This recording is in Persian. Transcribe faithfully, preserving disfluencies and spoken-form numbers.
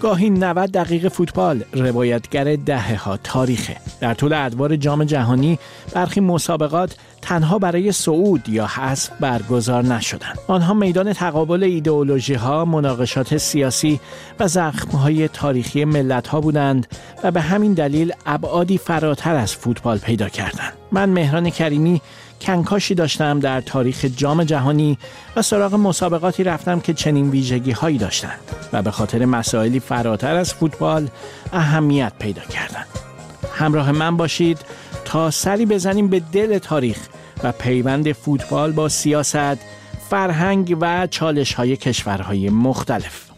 گاهی نود دقیقه فوتبال روایتگر دهه‌ها تاریخه. در طول ادوار جام جهانی برخی مسابقات تنها برای صعود یا حذف برگزار نشدند. آنها میدان تقابل ایدئولوژی‌ها، مناقشات سیاسی و زخم‌های تاریخی ملت‌ها بودند و به همین دلیل ابعادی فراتر از فوتبال پیدا کردند. من مهران کریمی کنکاشی داشتم در تاریخ جام جهانی و سراغ مسابقاتی رفتم که چنین ویژگی‌هایی داشتند و به خاطر مسائلی فراتر از فوتبال اهمیت پیدا کردند. همراه من باشید تا سری بزنیم به دل تاریخ و پیوند فوتبال با سیاست، فرهنگ و چالش‌های کشورهای مختلف.